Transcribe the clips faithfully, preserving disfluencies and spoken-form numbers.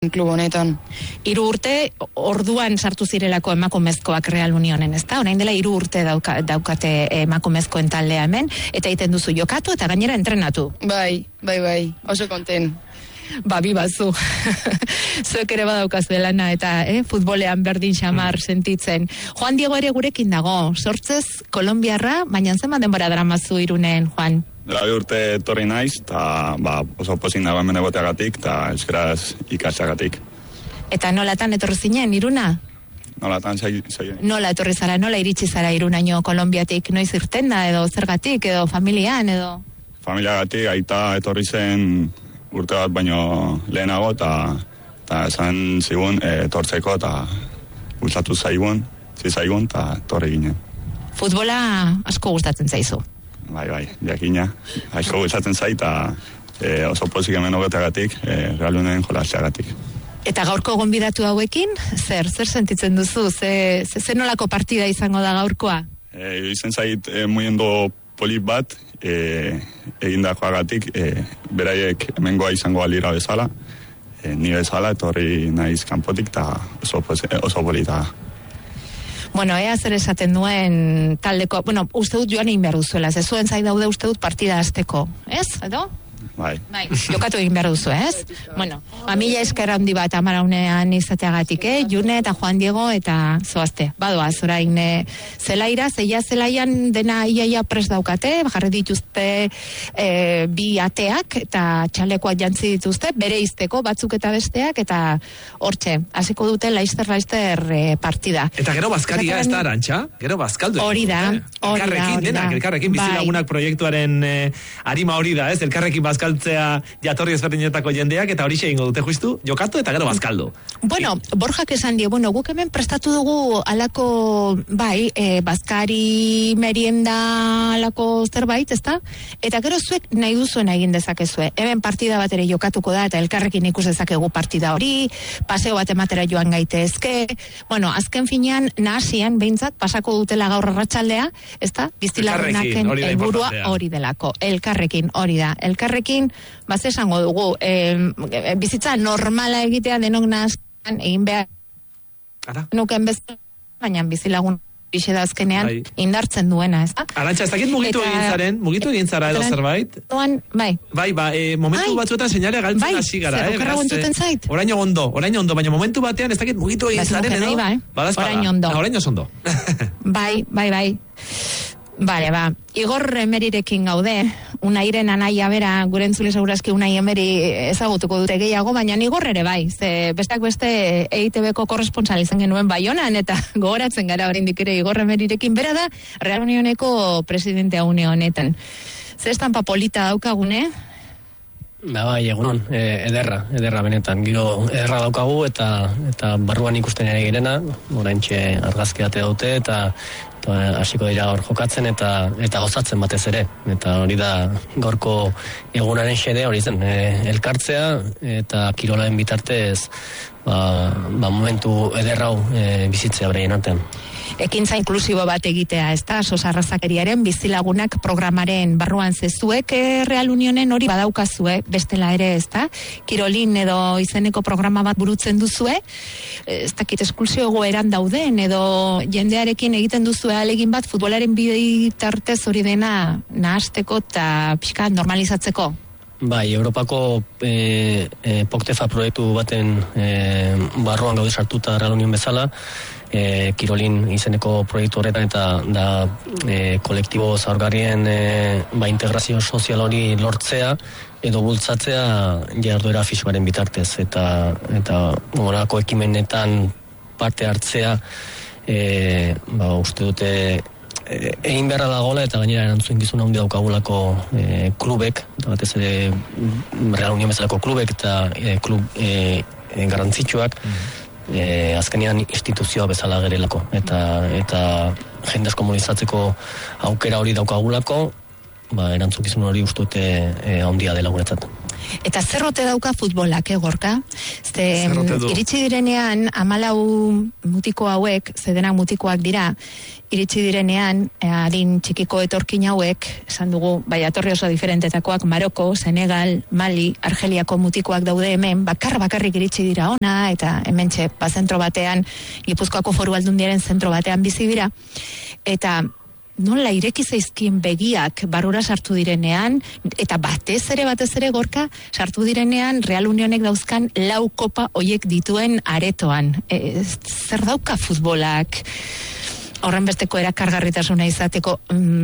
klub honetan. Hiru urte orduan sartu zirelako emakumezkoak Real Unionen, ezta? Orain dela hiru urte dauka, daukate emakumezkoen taldea hemen, eta egiten duzu jokatu eta gainera entrenatu. Bai, bai, bai, oso konten. Ba, bi batzu. Zuek ere badaukazu lana eta eh, futbolean berdin xamar mm. sentitzen. Juan Diego ere gurekin dago, sortzez Kolonbiarra, baina zenbat denbora daramazu Irunen, Juan? Dela bi urte etorri naiz, eta ba, oso pozik nago hemen egoteagatik, eta euskaraz ikatzeagatik. Eta nolatan etorri zinen, Iruna? Nolatan zai, zai. Nola etorri zara, nola iritsi zara Irunaino Kolonbiatik, noiz irten da, edo zergatik, edo familian, edo? Familiagatik, aita etorri zen urte bat baino lehenago, eta esan zigun e, etortzeko, eta gustatu zaigun, zizaigun, eta etorri ginen. Futbola asko gustatzen zaizu? Bai, bai, jakina. Aizko gustatzen zaita e, oso pozik hemen ogeteagatik, e, Real Unionen jolasteagatik. Eta gaurko gonbidatu hauekin, zer, zer sentitzen duzu? Ze, ze, ze nolako partida izango da gaurkoa? E, izen zait, e, muiendo polit bat, e, egindakoagatik, e, beraiek hemengoa izango alira bezala, e, ni bezala, etorri naiz kanpotik, eta oso, oso polita. Bueno, ea zer esaten duen taldeko, bueno, uste dut joan egin behar duzuela, ze zuen zai daude uste dut partida azteko, ez? Edo? Bai. Bai, jokatu egin behar duzu, ez? Bueno, amila eskera handi bat amaraunean izateagatik, eh? June eta Juan Diego eta zoazte. Badoaz, orain e, zelaira, zeia zelaian dena iaia pres daukate, jarri dituzte e, bi ateak eta txalekoak jantzi dituzte, bere izteko batzuk eta besteak, eta hortxe, hasiko dute laister-laister e, partida. Eta gero bazkaria ez da, Arantxa? Gero bazkaldu. Hori da, hori da. Elkarrekin, denak, elkarrekin, bizilagunak proiektuaren e, arima hori da, ez? Elkarrekin bazkaldu jatorri ezberdinetako jendeak, eta hori egingo dute justu, jokatu eta gero bazkaldu. Bueno, Borjak esan dio, bueno, guk hemen prestatu dugu alako, bai, e, bazkari merienda alako zerbait, ezta? Eta gero zuek nahi duzuen egin dezakezue. Hemen partida bat ere jokatuko da, eta elkarrekin ikus dezakegu partida hori, paseo bat ematera joan gaitezke. Bueno, azken finean, nahasian, behintzat, pasako dutela gaur arratsaldea, ezta? Biztilagunaken helburua hori delako. Elkarrekin, hori da. Elkarrekin baz esango dugu, e, bizitza normala egitea denok nahazkan egin behar nuken bezala, baina bizilagun bixe da azkenean bai. Indartzen duena, ez da? Arantxa, ez dakit mugitu egin zaren, mugitu egin zara edo zerbait? Duan, bai. Bai, ba, e, momentu bai. batzuetan seinale galtzen hasi bai. gara, eh? Zer, okerra guntuten zait? Oraino ondo, oraino ondo, baina momentu batean ez dakit mugitu egin zaren edo? Bai, bai. Oraino ondo. Oraino ondo. Bai, bai, bai. Bale, ba, Igor Emerirekin gaude, Unairen anaia bera, gure entzule segurazki Unai Emeri ezagutuko dute gehiago, baina Igor ere bai, ze besteak beste E I T B-ko korresponsal izan genuen Baionan, eta gogoratzen gara oraindik ere Igor Emerirekin bera da, Real Unioneko presidentea une honetan. Ze estampa polita daukagune? Ba, bai, egunon, e, ederra, ederra benetan, giro ederra daukagu, eta eta barruan ikusten ere girena, oraintxe argazkiate dute, eta hasiko dira hor jokatzen eta eta gozatzen batez ere, eta hori da gaurko egunaren xede hori zen, e, elkartzea eta kirolaren bitartez ba, ba momentu ederrau e, bizitzea beraien artean. Ekintza inklusibo bat egitea, ez da, sosarrazakeriaren bizilagunak programaren barruan zezuek Real Unionen hori badaukazue, bestela ere, ez da, kirolin edo izeneko programa bat burutzen duzue, ez dakit esklusio egoeran dauden, edo jendearekin egiten duzue alegin bat futbolaren bitartez hori dena nahasteko eta pixka normalizatzeko. Bai, Europako e, e, Poktefa proiektu baten e, barruan gaude sartuta Real Union bezala, e, kirolin izeneko proiektu horretan eta da e, kolektibo zaurgarrien e, ba, integrazio sozial hori lortzea edo bultzatzea jarduera fisikoaren bitartez eta eta horako ekimenetan parte hartzea e, ba, uste dute egin beharra dagoela eta gainera erantzun gizuna handi daukagulako e, klubek, eta batez ere Real Union bezalako klubek eta e, klub e, e, garrantzitsuak mm-hmm. e, azkenean instituzioa bezala gerelako eta eta jendez komunizatzeko aukera hori daukagulako, ba, erantzun gizuna hori ustute e, handia dela guretzat. Eta zerrote dauka futbolak, eh, Gorka? Ze, iritsi direnean, hamalau mutiko hauek, zedena mutikoak dira, iritsi direnean, adin txikiko etorkin hauek, esan dugu, bai, atorri oso diferentetakoak, Maroko, Senegal, Mali, Argeliako mutikoak daude hemen, bakar bakarrik iritsi dira ona, eta hemen txe, ba, zentro batean, Gipuzkoako Foru Aldundiaren zentro batean bizi dira, eta nola ireki zaizkien begiak barrura sartu direnean, eta batez ere, batez ere Gorka, sartu direnean Real Unionek dauzkan lau kopa hoiek dituen aretoan. E, zer dauka futbolak horren besteko erakargarritasuna izateko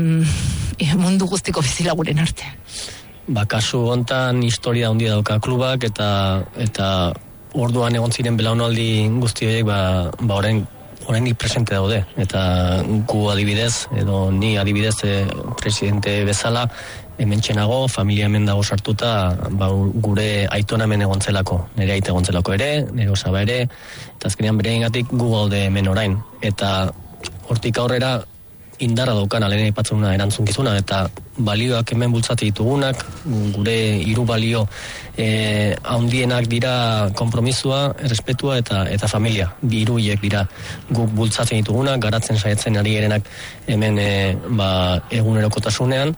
mm, mundu guztiko bizilaguren artean? Ba, kasu hontan historia handia dauka klubak, eta eta orduan egon ziren belaunaldi guzti horiek, ba, ba orain oraindik presente daude, eta gu adibidez, edo ni adibidez e, presidente bezala, hemen txenago, familia hemen dago sartuta, ba, gure aitona hemen egontzelako, nire aite egontzelako ere, nire osaba ere, eta azkenean bere ingatik gu gaude hemen orain, eta hortik aurrera indarra daukan alene ipatzuna erantzunkizuna, eta balioak hemen bultzate ditugunak, gure hiru balio eh, handienak dira konpromisua, errespetua eta eta familia. Bi hiruiek dira guk bultzatzen ditugunak, garatzen saiatzen ari gerenak hemen e, ba, egunerokotasunean,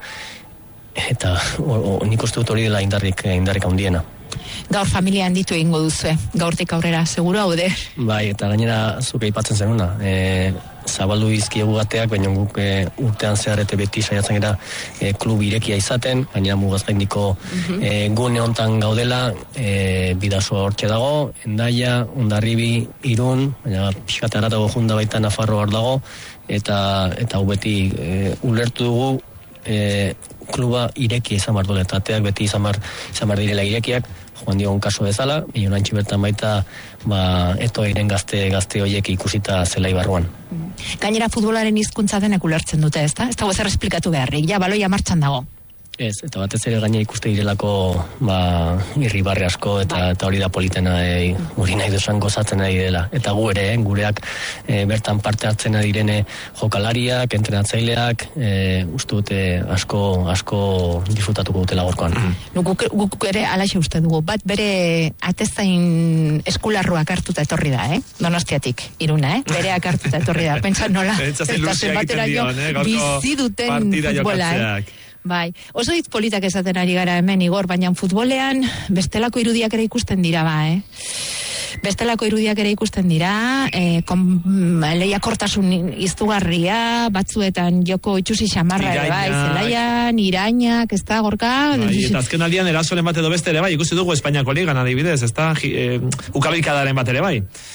eta o, o, nik uste dut hori dela indarrik, indarrik handiena. Gaur familia handitu egingo duzue, gaurtik aurrera, seguro haude? Bai, eta gainera zuke aipatzen zenuna. E, zabaldu izkiegu bateak, baina guk e, urtean zehar eta beti saiatzen gara e, klub irekia izaten, gainera mugaz gaindiko mm-hmm. e, gune hontan gaudela, e, bidasoa hortxe dago, Hendaia, Hondarribi, Irun, baina pixkat aratago junda baita Nafarroa hor dago, eta eta hau beti e, ulertu dugu e, kluba irekia izan bar duela, eta ateak beti izan bar, izan bar direla irekiak, joan diogun kaso bezala, egin orantxe bertan baita ba, eto eiren gazte, gazte horiek ikusita zelai barruan. Gainera futbolaren hizkuntza denek ulertzen dute, ezta? Ez dago ezer esplikatu beharrik, ja baloia martxan dago. Ez, eta batez ere gaina ikuste direlako ba, irribarre asko, eta, eta hori da politena, e, hori nahi duzan gozatzen nahi dela. Eta gu ere, gureak e, bertan parte hartzen direne jokalariak, entrenatzaileak, e, uste dute asko, asko disfrutatuko dutela gorkoan. Mm. Guk, guk ere alaxe uste dugu, bat bere atezain eskularruak hartuta etorri da, eh? Donostiatik, Iruna, eh? Bereak hartuta etorri da. Pentsa nola, eta zenbatera jo, bizi duten futbola, eh? Bai, oso hitz politak esaten ari gara hemen, Igor, baina futbolean bestelako irudiak ere ikusten dira, ba, eh? Bestelako irudiak ere ikusten dira, eh, lehiakortasun iztugarria, batzuetan joko itxusi xamarra ere, bai, zelaian, irainak, ez da, Gorka? Bai, eta azken aldian erasoren bat edo beste ere, bai, ikusi dugu Espainiako ligan adibidez, ez da, eh, ukabikadaren bat ere, bai.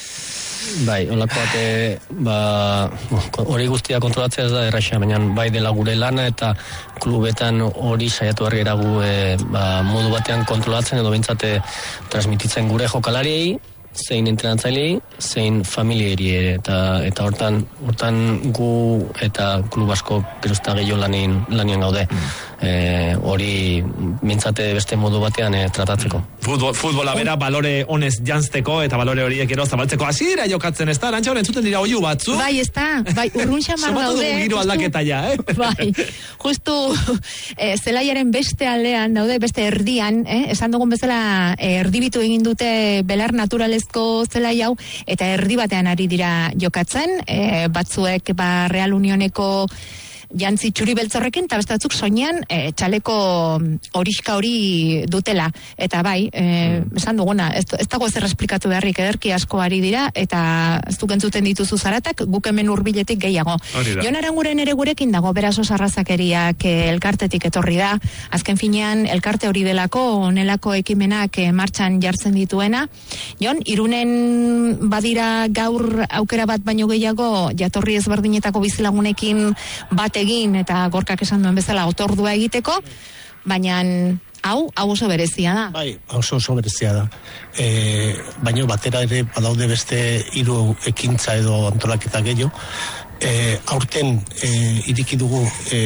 Bai, holako bate, ba, hori guztia kontrolatzea ez da erraxa, baina bai dela gure lana eta klubetan hori saiatu harri eragu e, ba, modu batean kontrolatzen edo bintzate transmititzen gure jokalariei, zein entrenatzailei, zein familiari ere, eta, eta hortan, hortan gu eta klub asko geruzta gehiago lanien, lanien gaude. Mm. E, hori mintzate beste modu batean e, tratatzeko. Futbol, futbola bera balore honez janzteko eta balore horiek ero zabaltzeko hasi dira jokatzen, ez da? Arantxa horren zuten dira oiu batzu? Bai, ez da, bai, urrun xamar daude. Zumatu dugu giro aldaketa ja, eh? Bai, justu eh, zelaiaren beste aldean daude, beste erdian, eh? Esan dugun bezala eh, erdibitu egin dute belar naturalezko zelai hau, eta erdi batean ari dira jokatzen, eh, batzuek ba, Real Unioneko jantzi txuri beltzorrekin, eta beste batzuk soinean e, txaleko horiska hori dutela. Eta bai, e, mm. esan duguna, ez, ez dago ezer esplikatu beharrik, ederki asko ari dira, eta ez duk entzuten dituzu zaratak, guk hemen hurbiletik gehiago. Jon Aranguren ere gurekin dago, beraso sarrazakeriak e, elkartetik etorri da, azken finean elkarte hori delako, onelako ekimenak e, martxan jartzen dituena. Jon, Irunen badira gaur aukera bat baino gehiago, jatorri ezberdinetako bizilagunekin bat egin eta Gorkak esan duen bezala otordua egiteko, baina hau, hau oso berezia da. Bai, oso oso berezia da. E, baina batera ere badaude beste hiru ekintza edo antolaketa gehiago. E, aurten e, iriki dugu e,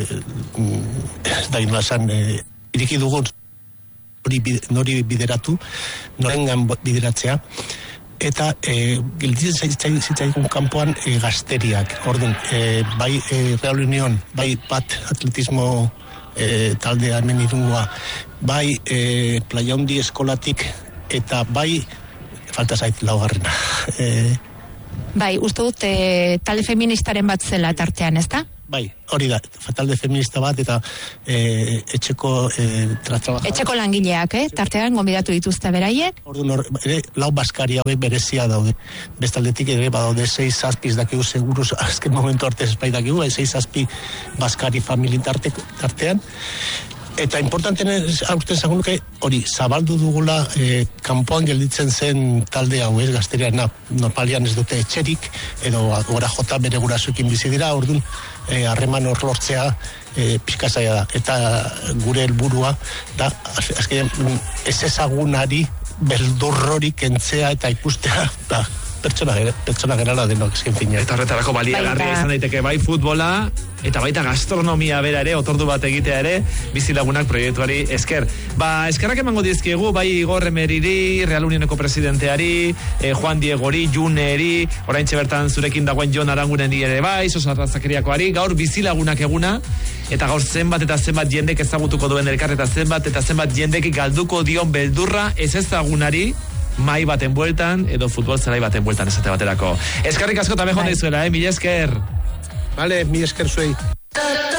ez da inoa esan, e, iriki dugu nori, nori bideratu, norengan bideratzea, eta e, gelditzen zitzaikun kanpoan e, gazteriak. Orduan, e, bai e, Real Union, bai bat atletismo e, taldea hemen Irungoa, bai e, Playa Handi eskolatik, eta bai, falta zait laugarrena. E, bai, uste dut e, talde feministaren bat zela tartean, ez da? Bai, hori da, talde feminista bat, eta e, etxeko e, trabaja. Etxeko langileak, eh? Tartean gonbidatu dituzte beraiek. Orduan, ere, lau baskari hauek berezia daude. Bestaldetik ere, badaude, sei zazpiz dakigu, seguruz, azken momentu arte espai dakigu, sei zazpi baskari familin tartean. Eta importanten aurten zagunuke, hori, zabaldu dugula e, kanpoan gelditzen zen talde hau, ez, gazterian, na, normalian ez dute etxerik, edo gora jota bere gurasuekin bizi dira, orduan, harreman hor lortzea e, pixka zaila da. Eta gure helburua da, azkenean, ez ezagunari beldurrorik entzea eta ikustea, da, pertsona, pertsona gerala denok esken fina. Eta horretarako baliagarria izan daiteke bai futbola, eta baita gastronomia bera ere, otordu bat egitea ere, bizilagunak proiektuari esker. Ba, eskerrak emango dizkiegu, bai Igor Emeriri, Real Unioneko presidenteari, eh, Juan Diegori, Juneri, oraintxe bertan zurekin dagoen Jon Aranguren ere bai, Sosa Arrazakeriakoari, gaur bizilagunak eguna, eta gaur zenbat eta zenbat jendek ezagutuko duen elkar, eta zenbat eta zenbat jendek galduko dion beldurra ez ezagunari, mai baten bueltan, edo futbol zelai baten bueltan esate baterako. Eskerrik asko eta mejor dizuela, eh? Mila esker. Vale, mila esker zuei.